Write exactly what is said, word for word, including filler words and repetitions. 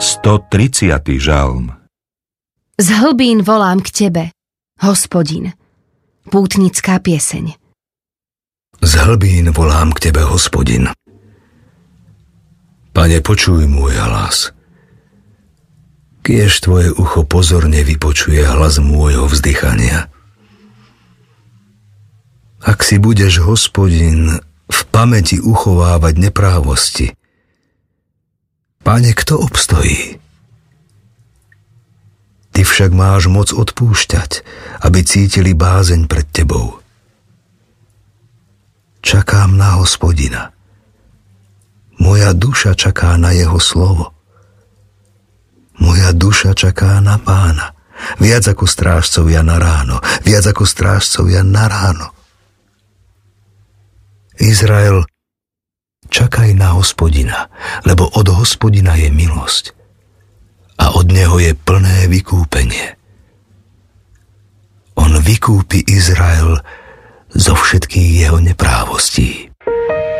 stotridsiaty žalm. Z hlbín volám k tebe, Hospodin. Pútnická pieseň. Z hlbín volám k tebe, Hospodin. Pane, počuj môj hlas. Kiež tvoje ucho pozorne vypočuje hlas môjho vzdychania. Ak si budeš, Hospodin, v pamäti uchovávať neprávosti, Pane, kto obstojí? Ty však máš moc odpúšťať, aby cítili bázeň pred tebou. Čakám na Hospodina. Moja duša čaká na jeho slovo. Moja duša čaká na Pána, viac ako strážcovia na ráno, viac ako strážcovia na ráno. Izrael, čakaj na Hospodina, lebo od Hospodina je milosť a od neho je plné vykúpenie. On vykúpi Izrael zo všetkých jeho neprávostí.